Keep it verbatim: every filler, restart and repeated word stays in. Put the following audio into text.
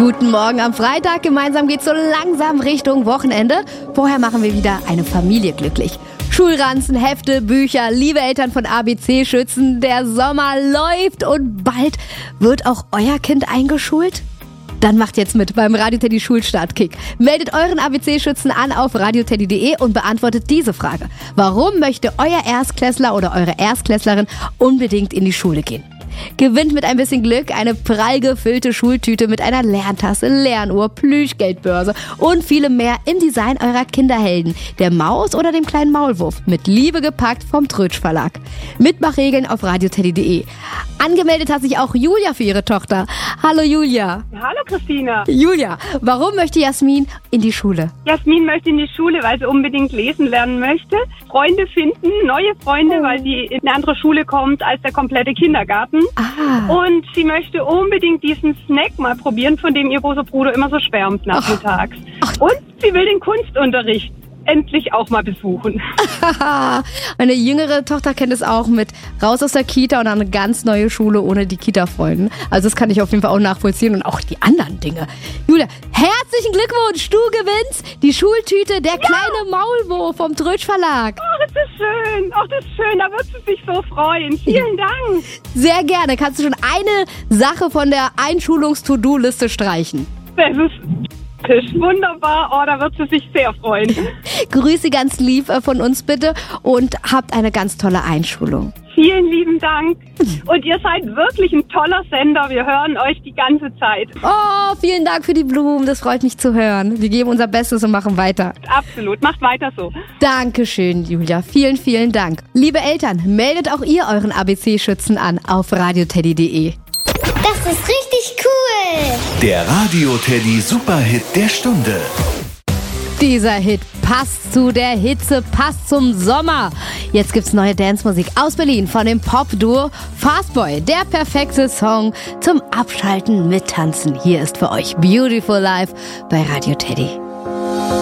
Guten Morgen am Freitag. Gemeinsam geht's so langsam Richtung Wochenende. Vorher machen wir wieder eine Familie glücklich. Schulranzen, Hefte, Bücher, liebe Eltern von A B C-Schützen, der Sommer läuft und bald wird auch euer Kind eingeschult? Dann macht jetzt mit beim Radio Teddy Schulstartkick. Meldet euren A B C-Schützen an auf radio teddy punkt de und beantwortet diese Frage. Warum möchte euer Erstklässler oder eure Erstklässlerin unbedingt in die Schule gehen? Gewinnt mit ein bisschen Glück eine prall gefüllte Schultüte mit einer Lerntasse, Lernuhr, Plüschgeldbörse und vielem mehr im Design eurer Kinderhelden, der Maus oder dem kleinen Maulwurf, mit Liebe gepackt vom Trötsch Verlag. Mitmachregeln auf radio teddy punkt de. Angemeldet hat sich auch Julia für ihre Tochter. Hallo Julia. Hallo Christina. Julia, warum möchte Jasmin in die Schule? Jasmin möchte in die Schule, weil sie unbedingt lesen lernen möchte, Freunde finden, neue Freunde, oh. weil sie in eine andere Schule kommt als der komplette Kindergarten. Ah. Und sie möchte unbedingt diesen Snack mal probieren, von dem ihr großer Bruder immer so schwärmt nachmittags. Ach. Ach. Und sie will den Kunstunterricht endlich auch mal besuchen. Meine jüngere Tochter kennt es auch mit raus aus der Kita und eine ganz neue Schule ohne die Kita-Freunden. Also das kann ich auf jeden Fall auch nachvollziehen und auch die anderen Dinge. Julia, herzlichen Glückwunsch, du gewinnst die Schultüte Der ja. kleine Maulwurf vom Trötsch Verlag. Oh, das ist schön, oh, das ist schön, da wird sie sich so freuen. Vielen Dank. Sehr gerne, kannst du schon eine Sache von der Einschulungs-To-Do-Liste streichen. Das ist wunderbar, oh, da wird sie sich sehr freuen. Grüße ganz lieb von uns bitte und habt eine ganz tolle Einschulung. Vielen lieben Dank. Und ihr seid wirklich ein toller Sender. Wir hören euch die ganze Zeit. Oh, vielen Dank für die Blumen. Das freut mich zu hören. Wir geben unser Bestes und machen weiter. Absolut. Macht weiter so. Dankeschön, Julia. Vielen, vielen Dank. Liebe Eltern, meldet auch ihr euren A B C-Schützen an auf radio teddy punkt de. Das ist richtig cool. Der Radio Teddy Superhit der Stunde. Dieser Hit passt zu der Hitze, passt zum Sommer. Jetzt gibt's neue Dancemusik aus Berlin von dem Pop-Duo Fastboy. Der perfekte Song zum Abschalten, Mittanzen. Hier ist für euch Beautiful Life bei Radio Teddy.